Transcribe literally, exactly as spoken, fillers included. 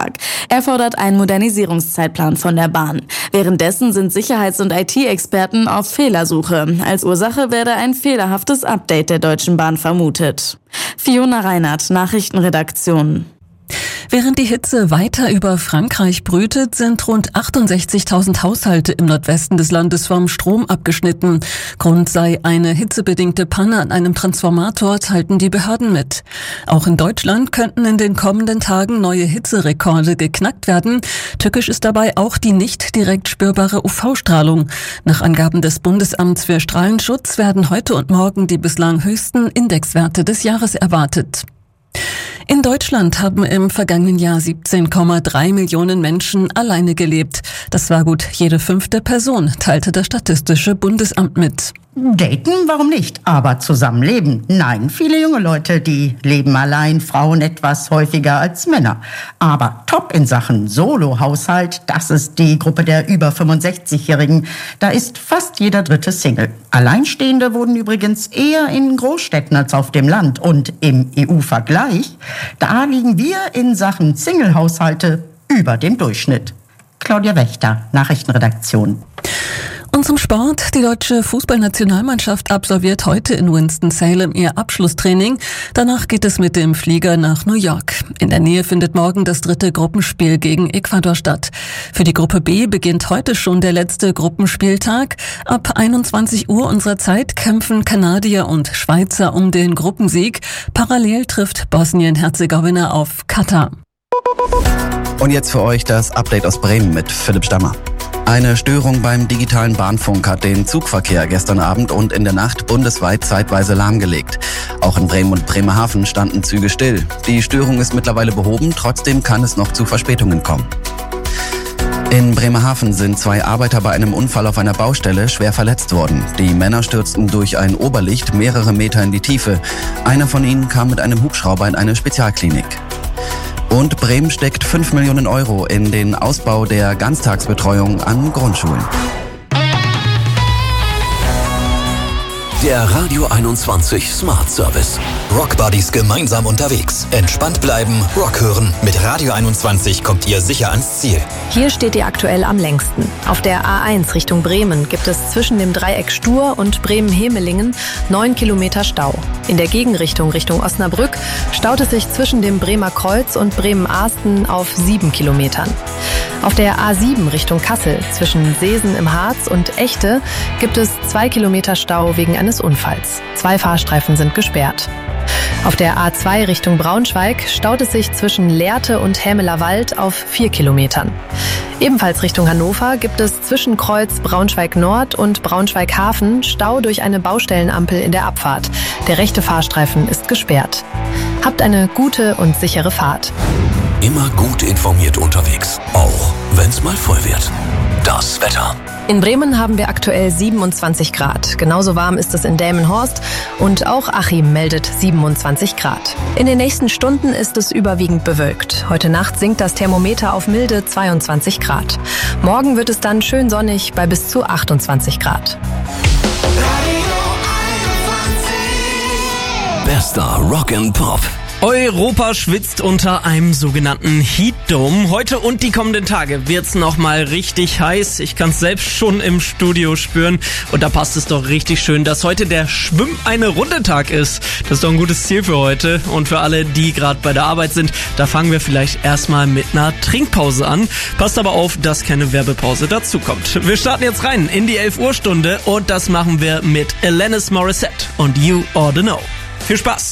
Tag. Er fordert einen Modernisierungszeitplan von der Bahn. Währenddessen sind Sicherheits- und I T-Experten auf Fehlersuche. Als Ursache werde ein fehlerhaftes Update der Deutschen Bahn vermutet. Fiona Reinhardt, Nachrichtenredaktion. Während die Hitze weiter über Frankreich brütet, sind rund achtundsechzigtausend Haushalte im Nordwesten des Landes vom Strom abgeschnitten. Grund sei eine hitzebedingte Panne an einem Transformator, teilten die Behörden mit. Auch in Deutschland könnten in den kommenden Tagen neue Hitzerekorde geknackt werden. Tückisch ist dabei auch die nicht direkt spürbare U V-Strahlung. Nach Angaben des Bundesamts für Strahlenschutz werden heute und morgen die bislang höchsten Indexwerte des Jahres erwartet. In Deutschland haben im vergangenen Jahr siebzehn Komma drei Millionen Menschen alleine gelebt. Das war gut jede fünfte Person, teilte das Statistische Bundesamt mit. Daten, warum nicht? Aber zusammenleben? Nein, viele junge Leute, die leben allein, Frauen etwas häufiger als Männer. Aber top in Sachen Solo-Haushalt, das ist die Gruppe der über fünfundsechzigjährigen. Da ist fast jeder dritte Single. Alleinstehende wurden übrigens eher in Großstädten als auf dem Land. Und im E U-Vergleich, da liegen wir in Sachen Single-Haushalte über dem Durchschnitt. Claudia Wächter, Nachrichtenredaktion. Und zum Sport. Die deutsche Fußballnationalmannschaft absolviert heute in Winston-Salem ihr Abschlusstraining. Danach geht es mit dem Flieger nach New York. In der Nähe findet morgen das dritte Gruppenspiel gegen Ecuador statt. Für die Gruppe B beginnt heute schon der letzte Gruppenspieltag. Ab einundzwanzig Uhr unserer Zeit kämpfen Kanadier und Schweizer um den Gruppensieg. Parallel trifft Bosnien-Herzegowina auf Katar. Und jetzt für euch das Update aus Bremen mit Philipp Stammer. Eine Störung beim digitalen Bahnfunk hat den Zugverkehr gestern Abend und in der Nacht bundesweit zeitweise lahmgelegt. Auch in Bremen und Bremerhaven standen Züge still. Die Störung ist mittlerweile behoben, trotzdem kann es noch zu Verspätungen kommen. In Bremerhaven sind zwei Arbeiter bei einem Unfall auf einer Baustelle schwer verletzt worden. Die Männer stürzten durch ein Oberlicht mehrere Meter in die Tiefe. Einer von ihnen kam mit einem Hubschrauber in eine Spezialklinik. Und Bremen steckt fünf Millionen Euro in den Ausbau der Ganztagsbetreuung an Grundschulen. Der Radio einundzwanzig Smart Service. Rock Buddies gemeinsam unterwegs. Entspannt bleiben, Rock hören. Mit Radio einundzwanzig kommt ihr sicher ans Ziel. Hier steht ihr aktuell am längsten. Auf der A eins Richtung Bremen gibt es zwischen dem Dreieck Stur und Bremen-Hemelingen neun Kilometer Stau. In der Gegenrichtung Richtung Osnabrück staut es sich zwischen dem Bremer Kreuz und Bremen-Ahsten auf sieben Kilometern. Auf der A sieben Richtung Kassel zwischen Seesen im Harz und Echte gibt es zwei Kilometer Stau wegen eines Unfalls. Zwei Fahrstreifen sind gesperrt. Auf der A zwei Richtung Braunschweig staut es sich zwischen Lehrte und Hämeler Wald auf vier Kilometern. Ebenfalls Richtung Hannover gibt es zwischen Kreuz Braunschweig Nord und Braunschweig Hafen Stau durch eine Baustellenampel in der Abfahrt. Der rechte Fahrstreifen ist gesperrt. Habt eine gute und sichere Fahrt. Immer gut informiert unterwegs, auch wenn's mal voll wird. Das Wetter. In Bremen haben wir aktuell siebenundzwanzig Grad. Genauso warm ist es in Delmenhorst und auch Achim meldet siebenundzwanzig Grad. In den nächsten Stunden ist es überwiegend bewölkt. Heute Nacht sinkt das Thermometer auf milde zweiundzwanzig Grad. Morgen wird es dann schön sonnig bei bis zu achtundzwanzig Grad. Bester Rock and Pop. Europa schwitzt unter einem sogenannten Heat Dome. Heute und die kommenden Tage wird's noch mal richtig heiß. Ich kann's selbst schon im Studio spüren. Und da passt es doch richtig schön, dass heute der Schwimm-eine-Runde-Tag ist. Das ist doch ein gutes Ziel für heute. Und für alle, die gerade bei der Arbeit sind, da fangen wir vielleicht erstmal mit einer Trinkpause an. Passt aber auf, dass keine Werbepause dazukommt. Wir starten jetzt rein in die elf Uhr Stunde und das machen wir mit Alanis Morissette und You Oughta Know. Viel Spaß!